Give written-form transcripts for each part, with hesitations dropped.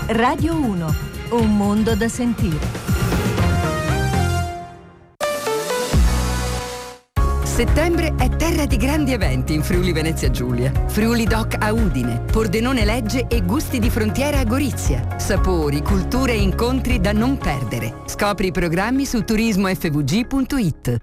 Radio 1, un mondo da sentire. Settembre è terra di grandi eventi in Friuli Venezia Giulia. Friuli Doc a Udine, Pordenone Legge e Gusti di Frontiera a Gorizia. Sapori, culture e incontri da non perdere. Scopri i programmi su turismofvg.it.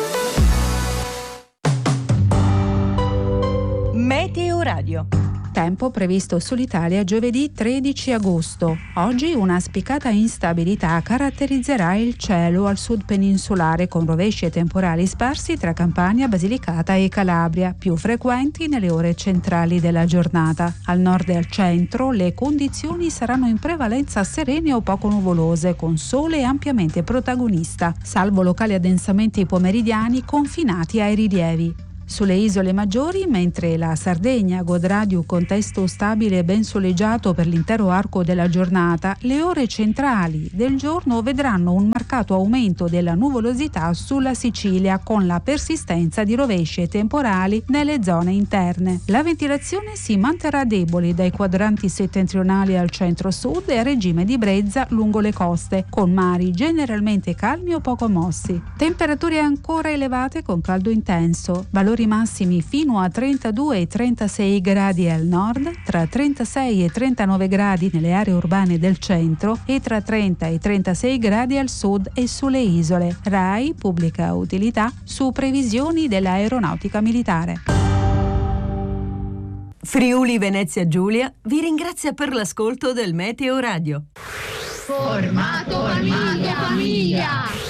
Meteo Radio. Tempo previsto sull'Italia giovedì 13 agosto. Oggi una spiccata instabilità caratterizzerà il cielo al sud peninsulare con rovesci e temporali sparsi tra Campania, Basilicata e Calabria, più frequenti nelle ore centrali della giornata. Al nord e al centro le condizioni saranno in prevalenza serene o poco nuvolose, con sole ampiamente protagonista, salvo locali addensamenti pomeridiani confinati ai rilievi. Sulle isole maggiori, mentre la Sardegna godrà di un contesto stabile e ben soleggiato per l'intero arco della giornata, le ore centrali del giorno vedranno un marcato aumento della nuvolosità sulla Sicilia, con la persistenza di rovesci e temporali nelle zone interne. La ventilazione si manterrà debole dai quadranti settentrionali al centro-sud e a regime di brezza lungo le coste, con mari generalmente calmi o poco mossi. Temperature ancora elevate con caldo intenso, valori massimi fino a 32 e 36 gradi al nord, tra 36 e 39 gradi nelle aree urbane del centro e tra 30 e 36 gradi al sud e sulle isole. RAI pubblica utilità su previsioni dell'aeronautica militare. Friuli Venezia Giulia vi ringrazia per l'ascolto del Meteo Radio. Formato famiglia.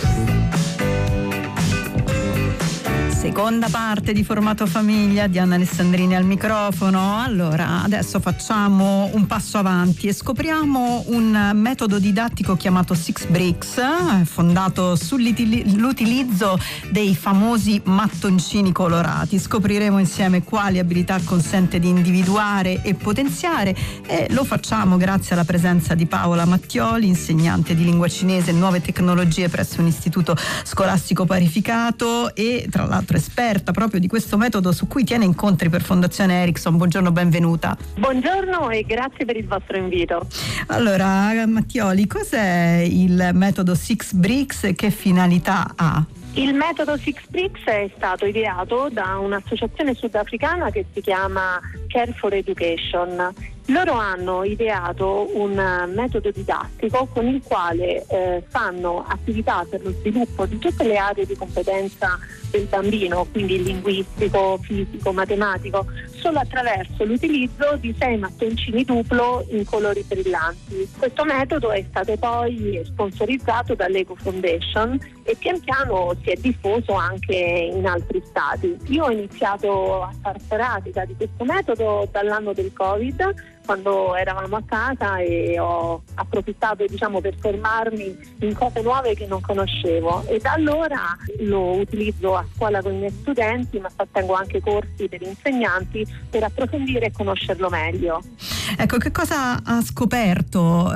Seconda parte di Formato Famiglia, Diana Alessandrini al microfono. Allora, adesso facciamo un passo avanti e scopriamo un metodo didattico chiamato Six Bricks, fondato sull'utilizzo dei famosi mattoncini colorati. Scopriremo insieme quali abilità consente di individuare e potenziare, e lo facciamo grazie alla presenza di Paola Mattioli, insegnante di lingua cinese e nuove tecnologie presso un istituto scolastico parificato e tra l'altro esperta proprio di questo metodo su cui tiene incontri per Fondazione Ericsson. Buongiorno, benvenuta. Buongiorno e grazie per il vostro invito. Allora, Mattioli, cos'è il metodo Six Bricks e che finalità ha? Il metodo Six Bricks è stato ideato da un'associazione sudafricana che si chiama Care for Education. Loro hanno ideato un metodo didattico con il quale fanno attività per lo sviluppo di tutte le aree di competenza del bambino, quindi linguistico, fisico, matematico, solo attraverso l'utilizzo di 6 mattoncini duplo in colori brillanti. Questo metodo è stato poi sponsorizzato dall'Eco Foundation e pian piano si è diffuso anche in altri stati. Io ho iniziato a far pratica di questo metodo dall'anno del Covid, quando eravamo a casa, e ho approfittato per formarmi in cose nuove che non conoscevo, e da allora lo utilizzo a scuola con i miei studenti, ma tengo anche corsi per insegnanti per approfondire e conoscerlo meglio. Ecco, che cosa ha scoperto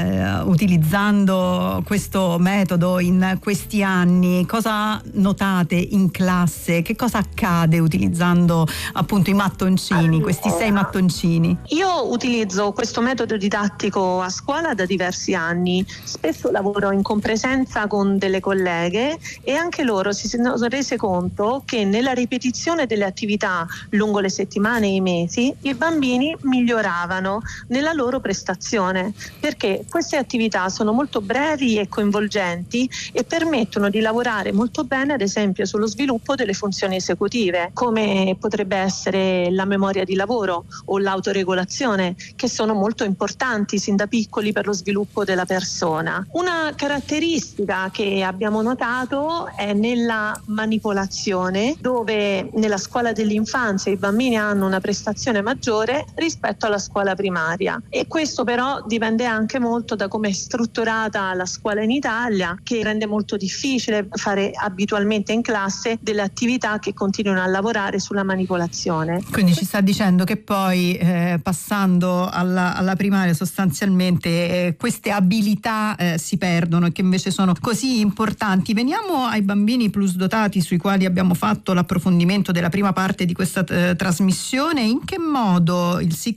utilizzando questo metodo in questi anni? Cosa notate in classe? Che cosa accade utilizzando appunto i mattoncini, questi 6 mattoncini? Io utilizzo questo metodo didattico a scuola da diversi anni. Spesso lavoro in compresenza con delle colleghe e anche loro si sono rese conto che nella ripetizione delle attività lungo le settimane e i mesi i bambini miglioravano nella loro prestazione, perché queste attività sono molto brevi e coinvolgenti e permettono di lavorare molto bene, ad esempio, sullo sviluppo delle funzioni esecutive, come potrebbe essere la memoria di lavoro o l'autoregolazione, che sono molto importanti sin da piccoli per lo sviluppo della persona. Una caratteristica che abbiamo notato è nella manipolazione, dove nella scuola dell'infanzia i bambini hanno una prestazione maggiore rispetto alla scuola primaria, e questo però dipende anche molto da come è strutturata la scuola in Italia, che rende molto difficile fare abitualmente in classe delle attività che continuano a lavorare sulla manipolazione. Quindi ci sta dicendo che poi passando alla primaria sostanzialmente queste abilità si perdono, e che invece sono così importanti. Veniamo ai bambini plus dotati, sui quali abbiamo fatto l'approfondimento della prima parte di questa trasmissione. In che modo il Six Bricks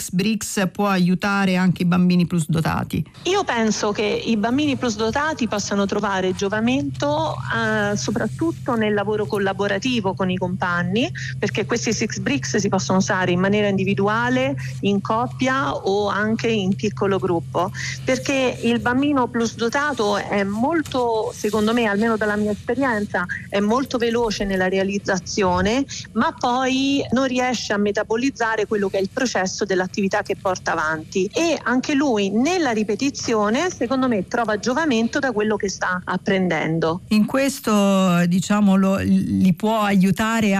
Bricks può aiutare anche i bambini plus dotati? Io penso che i bambini plus dotati possano trovare giovamento soprattutto nel lavoro collaborativo con i compagni, perché questi 6 Bricks si possono usare in maniera individuale, in coppia o anche in piccolo gruppo, perché il bambino plus dotato è molto, secondo me, almeno dalla mia esperienza, è molto veloce nella realizzazione, ma poi non riesce a metabolizzare quello che è il processo dell'attività che porta avanti, e anche lui nella ripetizione secondo me trova giovamento da quello che sta apprendendo. In questo, diciamo, li può aiutare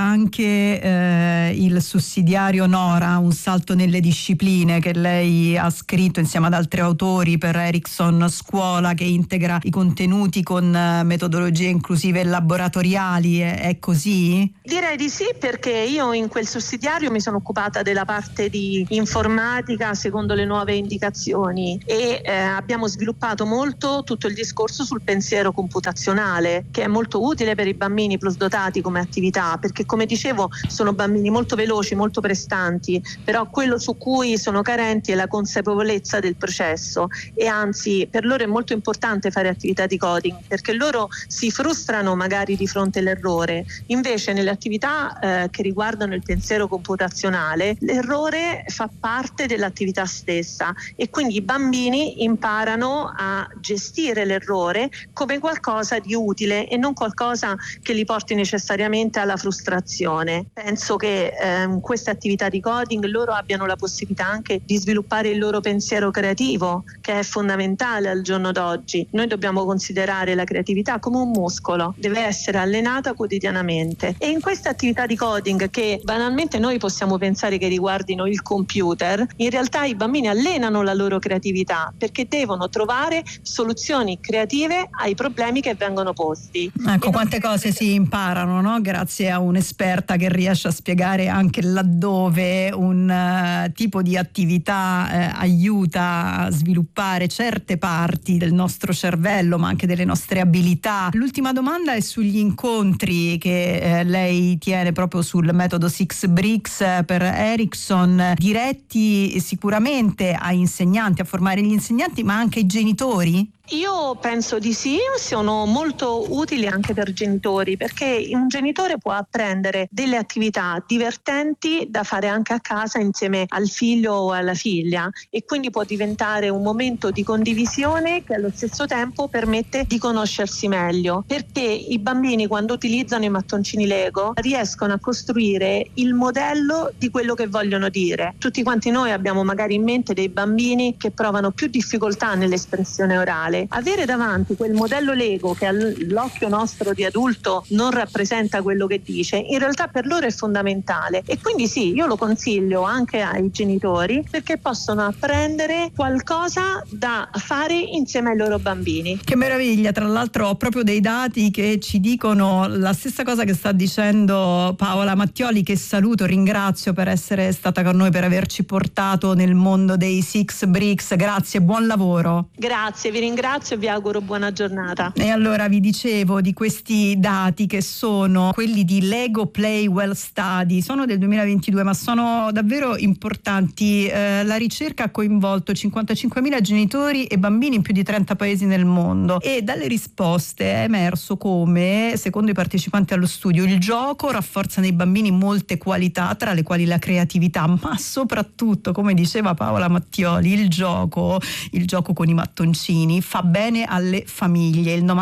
anche il sussidiario Nora, Un salto nelle discipline, che lei ha scritto insieme ad altri autori per Ericsson Scuola, che integra i contenuti con metodologie inclusive e laboratoriali. È così? Direi di sì, perché io in quel sussidiario mi sono occupata della parte di informatica secondo le nuove indicazioni, e abbiamo sviluppato molto tutto il discorso sul pensiero computazionale, che è molto utile per i bambini plus dotati come attività, perché come dicevo sono bambini molto veloci, molto prestanti, però quello su cui sono carenti è la consapevolezza del processo, e anzi per loro è molto importante fare attività di coding, perché loro si frustrano magari di fronte all'errore. Invece nelle attività che riguardano il pensiero computazionale, l'errore fa parte dell'attività stessa, e quindi i bambini imparano a gestire l'errore come qualcosa di utile e non qualcosa che li porti necessariamente alla frustrazione. Penso che in queste attività di coding loro abbiano la possibilità anche di sviluppare il loro pensiero creativo, che è fondamentale al giorno d'oggi. Noi dobbiamo considerare la creatività come un muscolo, deve essere allenata quotidianamente, e in queste attività di coding, che banalmente noi possiamo pensare che riguardino il computer, in realtà i bambini allenano la loro creatività, perché devono trovare soluzioni creative ai problemi che vengono posti. Ecco, quante cose si imparano, no? Grazie a un'esperta che riesce a spiegare anche laddove un tipo di attività aiuta a sviluppare certe parti del nostro cervello, ma anche delle nostre abilità. L'ultima domanda è sugli incontri che lei tiene proprio sul metodo 6 Bricks per Ericsson, diretti sicuramente ai insegnanti, a formare gli insegnanti, ma anche ai genitori? Io penso di sì, sono molto utili anche per genitori, perché un genitore può apprendere delle attività divertenti da fare anche a casa insieme al figlio o alla figlia, e quindi può diventare un momento di condivisione che allo stesso tempo permette di conoscersi meglio, perché i bambini, quando utilizzano i mattoncini Lego, riescono a costruire il modello di quello che vogliono dire. Tutti quanti noi abbiamo magari in mente dei bambini che provano più difficoltà nell'espressione orale. Avere davanti quel modello Lego che all'occhio nostro di adulto non rappresenta quello che dice, in realtà per loro è fondamentale, e quindi sì, io lo consiglio anche ai genitori, perché possono apprendere qualcosa da fare insieme ai loro bambini. Che meraviglia, tra l'altro ho proprio dei dati che ci dicono la stessa cosa che sta dicendo Paola Mattioli, che saluto, ringrazio per essere stata con noi, per averci portato nel mondo dei 6 Bricks. Grazie, buon lavoro. Grazie, vi ringrazio e vi auguro buona giornata. E allora vi dicevo di questi dati, che sono quelli di Lego Play Well Study, sono del 2022, ma sono davvero importanti. La ricerca ha coinvolto 55.000 genitori e bambini in più di 30 paesi nel mondo, e dalle risposte è emerso come, secondo i partecipanti allo studio, il gioco rafforza nei bambini molte qualità, tra le quali la creatività, ma soprattutto, come diceva Paola Mattioli, il gioco con i mattoncini fa bene alle famiglie. Il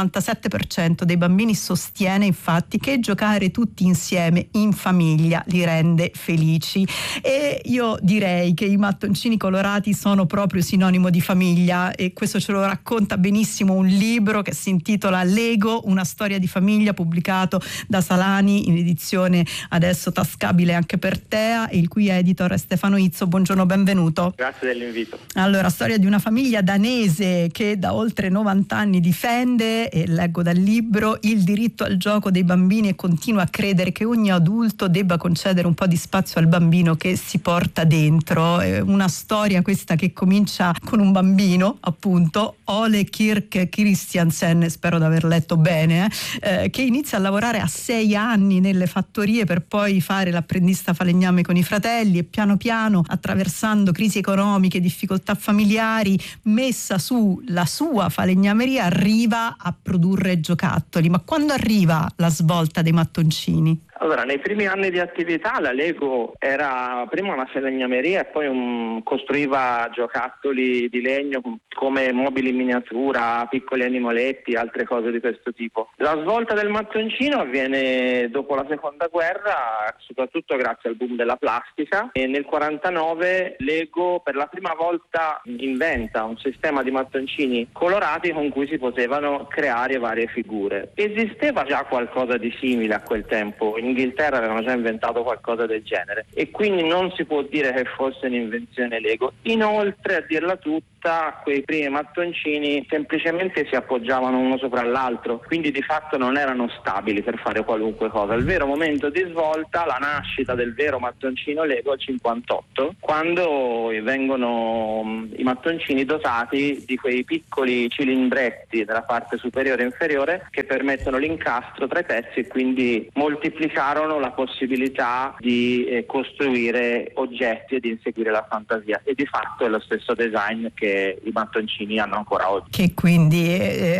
97% dei bambini sostiene infatti che giocare tutti insieme in famiglia li rende felici, e io direi che i mattoncini colorati sono proprio sinonimo di famiglia, e questo ce lo racconta benissimo un libro che si intitola Lego, una storia di famiglia, pubblicato da Salani in edizione adesso tascabile anche per Tea, e il cui editor è Stefano Izzo. Buongiorno, benvenuto. Grazie dell'invito. Allora, storia di una famiglia danese che da oltre 90 anni difende, e leggo dal libro, il diritto al gioco dei bambini e continua a credere che ogni adulto debba concedere un po' di spazio al bambino che si porta dentro. È una storia questa che comincia con un bambino, appunto, Ole Kirk Christiansen, spero di aver letto bene, che inizia a lavorare a 6 anni nelle fattorie per poi fare l'apprendista falegname con i fratelli e piano piano, attraversando crisi economiche, difficoltà familiari, messa su la sua falegnameria, arriva a produrre giocattoli. Ma quando arriva la svolta dei mattoncini? Allora, nei primi anni di attività la Lego era prima una falegnameria e poi costruiva giocattoli di legno come mobili in miniatura, piccoli animaletti, altre cose di questo tipo. La svolta del mattoncino avviene dopo la seconda guerra, soprattutto grazie al boom della plastica, e nel 49 Lego per la prima volta inventa un sistema di mattoncini colorati con cui si potevano creare varie figure. Esisteva già qualcosa di simile a quel tempo. In Inghilterra avevano già inventato qualcosa del genere e quindi non si può dire che fosse un'invenzione Lego. Inoltre, a dirla tutta, quei primi mattoncini semplicemente si appoggiavano uno sopra l'altro, quindi di fatto non erano stabili per fare qualunque cosa. Il vero momento di svolta, la nascita del vero mattoncino Lego, è il 58, quando vengono i mattoncini dotati di quei piccoli cilindretti della parte superiore e inferiore che permettono l'incastro tra i pezzi e quindi moltiplicarono la possibilità di costruire oggetti e di inseguire la fantasia, e di fatto è lo stesso design che i mattoncini hanno ancora oggi, che quindi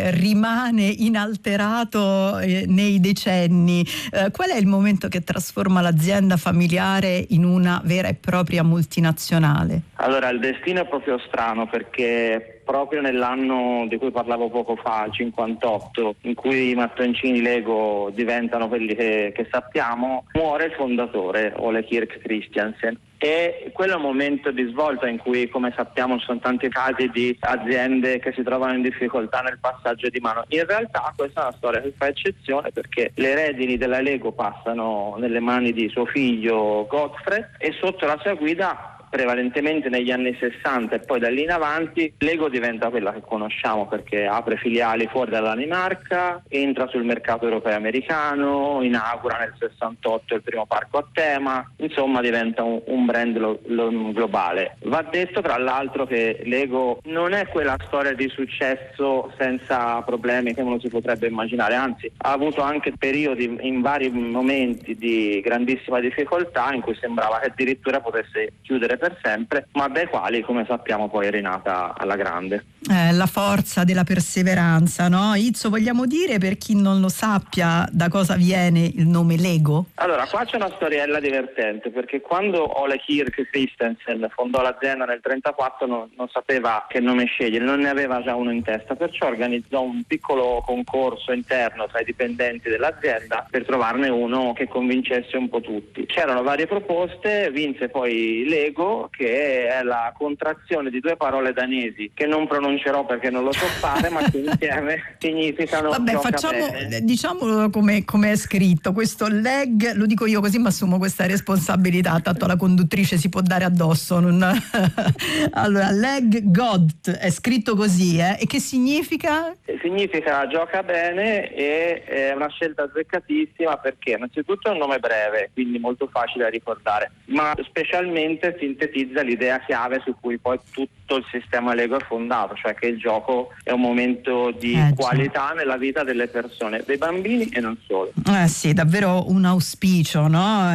rimane inalterato nei decenni. Qual è il momento che trasforma l'azienda familiare in una vera e propria multinazionale? Allora, il destino è proprio strano, perché proprio nell'anno di cui parlavo poco fa, il 58, in cui i mattoncini Lego diventano quelli che sappiamo, muore il fondatore, Ole Kirk Christiansen. E quello è un momento di svolta in cui, come sappiamo, ci sono tanti casi di aziende che si trovano in difficoltà nel passaggio di mano. In realtà questa è una storia che fa eccezione, perché le redini della Lego passano nelle mani di suo figlio Gottfried e sotto la sua guida, prevalentemente negli anni 60 e poi da lì in avanti, Lego diventa quella che conosciamo, perché apre filiali fuori dalla Danimarca, entra sul mercato europeo e americano, inaugura nel 68 il primo parco a tema, insomma diventa un brand globale. Va detto tra l'altro che Lego non è quella storia di successo senza problemi che uno si potrebbe immaginare, anzi ha avuto anche periodi in vari momenti di grandissima difficoltà in cui sembrava che addirittura potesse chiudere per sempre, ma dai quali, come sappiamo, poi è rinata alla grande. La forza della perseveranza, no? Izzo, vogliamo dire, per chi non lo sappia, da cosa viene il nome Lego? Allora, qua c'è una storiella divertente, perché quando Ole Kirk Christiansen fondò l'azienda nel 1934 non sapeva che nome scegliere, non ne aveva già uno in testa, perciò organizzò un piccolo concorso interno tra i dipendenti dell'azienda per trovarne uno che convincesse un po' tutti. C'erano varie proposte, vinse poi Lego, che è la contrazione di due parole danesi che non pronuncerò perché non lo so fare, ma che insieme significano diciamolo come è scritto. Questo leg, lo dico io così, ma assumo questa responsabilità, tanto la conduttrice si può dare addosso. Allora, leg God è scritto così, e che significa? Significa gioca bene, e è una scelta azzeccatissima, perché innanzitutto è un nome breve, quindi molto facile da ricordare, ma specialmente sintetizza l'idea chiave su cui poi tutto il sistema Lego è fondato, cioè che il gioco è un momento di qualità nella vita delle persone, dei bambini e non solo. Sì, davvero un auspicio, no?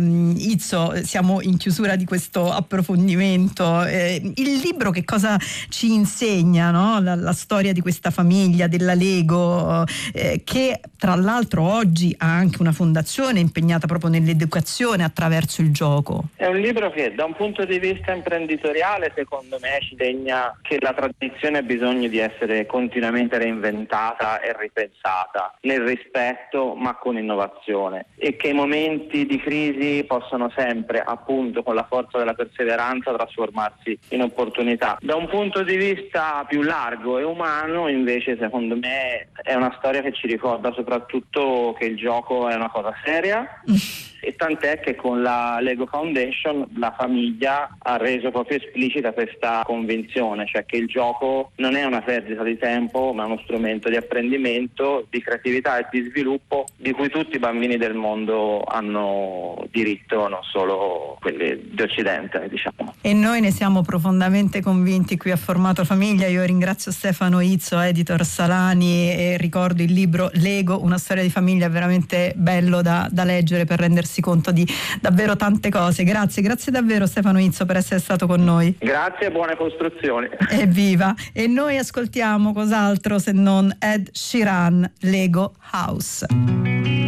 Izzo, siamo in chiusura di questo approfondimento. Il libro che cosa ci insegna, no? La storia di questa famiglia della Lego, che tra l'altro oggi ha anche una fondazione impegnata proprio nell'educazione attraverso il gioco. È un libro che da un punto di vista imprenditoriale, secondo me, ci insegna che la tradizione ha bisogno di essere continuamente reinventata e ripensata nel rispetto, ma con innovazione, e che i momenti di crisi possono sempre, appunto, con la forza della perseveranza, trasformarsi in opportunità. Da un punto di vista più largo e umano, invece, secondo me è una storia che ci ricorda soprattutto che il gioco è una cosa seria e tant'è che con la Lego Foundation la famiglia ha reso proprio esplicita questa convinzione, cioè che il gioco non è una perdita di tempo, ma uno strumento di apprendimento, di creatività e di sviluppo di cui tutti i bambini del mondo hanno diritto, non solo quelli di Occidente, diciamo. E noi ne siamo profondamente convinti qui a Formato Famiglia. Io ringrazio Stefano Izzo, editor Salani, e ricordo il libro Lego, una storia di famiglia, veramente bello da leggere per rendersi conto di davvero tante cose. Grazie davvero Stefano Izzo per essere stato con noi. Grazie e buone costruzioni. Evviva! E noi ascoltiamo cos'altro se non Ed Sheeran, Lego House.